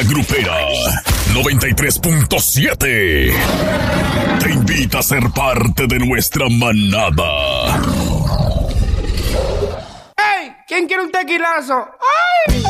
Grupera 93.7 te invita a ser parte de nuestra manada. ¡Ey! ¿Quién quiere un tequilazo? ¡Ay!